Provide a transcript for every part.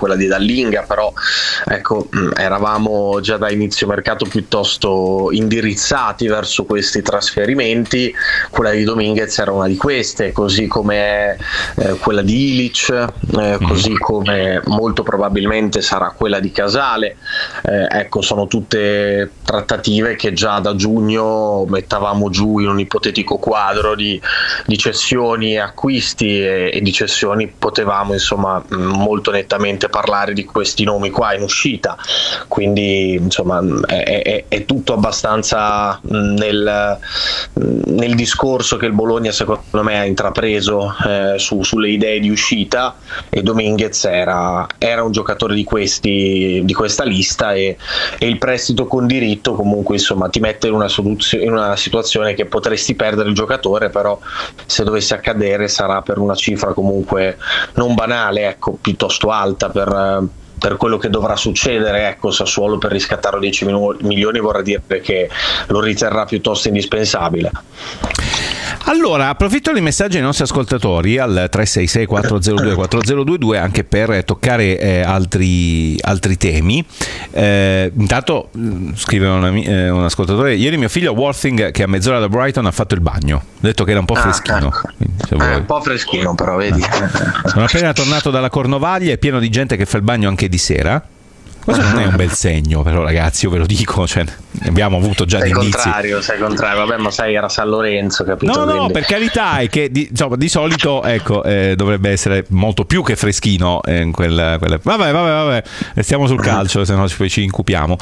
quella di Dallinga, però ecco, eravamo già da inizio mercato piuttosto indirizzati verso questi trasferimenti. Quella di Dominguez era una di queste, così come quella di Ilic, così come molto probabilmente sarà quella di Casale. Ecco, sono tutte trattative che già da giugno mettavamo giù in un ipotetico quadro di cessioni e acquisti, e di cessioni potevamo insomma molto nettamente parlare di questi nomi qua in uscita, quindi insomma è tutto abbastanza nel discorso che il Bologna secondo me ha intrapreso sulle idee di uscita, e Dominguez era un giocatore di questa lista, e il prestito con diritto comunque insomma ti mette in una situazione che potresti perdere il giocatore, però se dovesse accadere sarà per una cifra comunque non banale, ecco, piuttosto alta per quello che dovrà succedere. Ecco, Sassuolo per riscattarlo 10 milioni vorrà dire che lo riterrà piuttosto indispensabile. Allora, approfitto dei messaggi dei nostri ascoltatori al 366 402 4022 anche per toccare altri temi. Intanto scrive un ascoltatore: ieri mio figlio a Worthing, che a mezz'ora da Brighton, ha fatto il bagno, ha detto che era un po' freschino. Quindi, un po' freschino però, vedi. Sono appena tornato dalla Cornovaglia, è pieno di gente che fa il bagno anche di sera. Questo non è un bel segno, però, ragazzi, io ve lo dico, cioè, abbiamo avuto già dei indizi. Sei contrario, vabbè, ma sai, era San Lorenzo, capito? No, per carità, è che di solito, ecco, dovrebbe essere molto più che freschino in quella. Vabbè, stiamo sul calcio, se no ci incupiamo.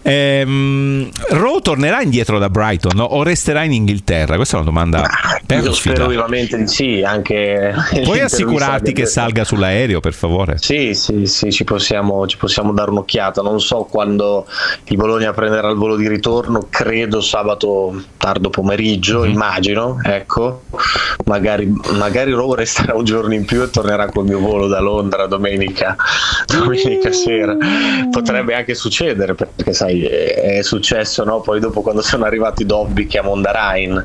Rowe tornerà indietro da Brighton, no? O resterà in Inghilterra? Questa è una domanda per io spero vivamente di sì, anche. Puoi assicurarti che salga sull'aereo, per favore? Sì, ci possiamo dare un'occhiata. Non so quando il Bologna prenderà il volo di ritorno, credo sabato tardo pomeriggio, immagino, ecco, magari Rowe resterà un giorno in più e tornerà col mio volo da Londra domenica sera. Potrebbe anche succedere, perché sai, è successo, no? Poi dopo, quando sono arrivati Dobbik e Mondarain,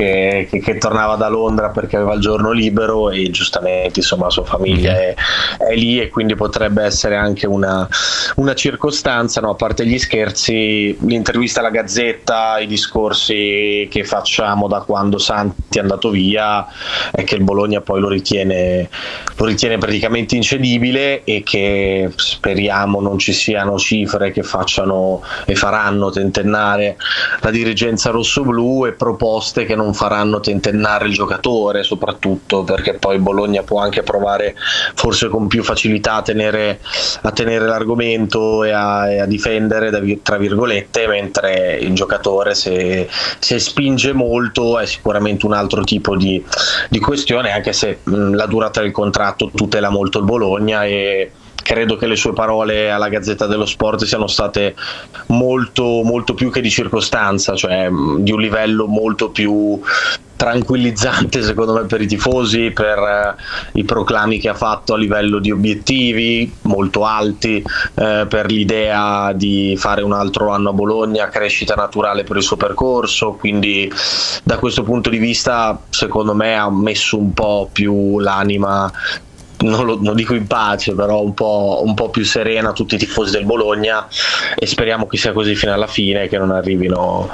che tornava da Londra perché aveva il giorno libero, e giustamente insomma la sua famiglia è lì, e quindi potrebbe essere anche una circostanza, no? A parte gli scherzi, l'intervista alla Gazzetta, i discorsi che facciamo da quando Santi è andato via, è che il Bologna poi lo ritiene praticamente incedibile, e che speriamo non ci siano cifre che facciano e faranno tentennare la dirigenza rossoblù, e proposte che non faranno tentennare il giocatore, soprattutto perché poi il Bologna può anche provare forse con più facilità a tenere l'argomento e a difendere, tra virgolette, mentre il giocatore se spinge molto è sicuramente un altro tipo di questione, anche se la durata del contratto tutela molto il Bologna, e credo che le sue parole alla Gazzetta dello Sport siano state molto, molto più che di circostanza, cioè di un livello molto più tranquillizzante secondo me per i tifosi, per i proclami che ha fatto a livello di obiettivi molto alti, per l'idea di fare un altro anno a Bologna, crescita naturale per il suo percorso. Quindi da questo punto di vista secondo me ha messo un po' più l'anima, non dico in pace, però un po' più serena tutti i tifosi del Bologna, e speriamo che sia così fino alla fine, che non arrivino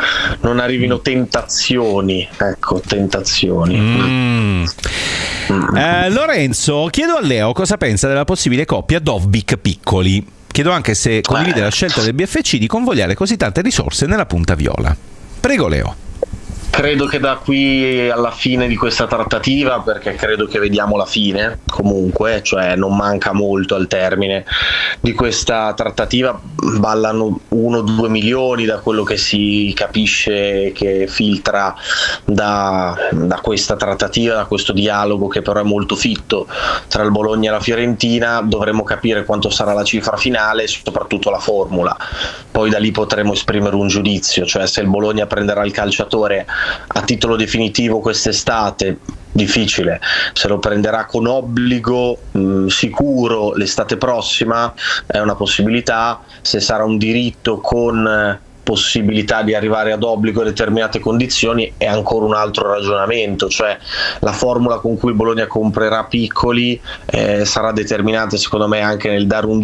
tentazioni, ecco, Lorenzo, chiedo a Leo cosa pensa della possibile coppia Dovbyk-Piccoli. Chiedo anche se condivide la scelta del BFC di convogliare così tante risorse nella punta viola. Prego, Leo. Credo che da qui alla fine di questa trattativa, perché credo che vediamo la fine comunque, cioè non manca molto al termine di questa trattativa, ballano 1-2 milioni da quello che si capisce, che filtra da questa trattativa, da questo dialogo che però è molto fitto tra il Bologna e la Fiorentina. Dovremo capire quanto sarà la cifra finale e soprattutto la formula, poi da lì potremo esprimere un giudizio, cioè se il Bologna prenderà il calciatore a titolo definitivo quest'estate, difficile, se lo prenderà con obbligo sicuro l'estate prossima è una possibilità, se sarà un diritto con possibilità di arrivare ad obbligo a determinate condizioni è ancora un altro ragionamento, cioè la formula con cui il Bologna comprerà Piccoli sarà determinante secondo me anche nel dare un